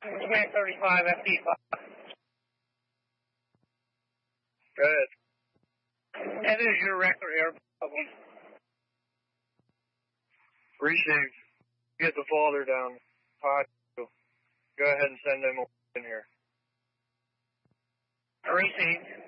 Command 35 FD5. Go ahead. That is your record air problem. Received. Get the father down. High. Go ahead and send them in here. Received.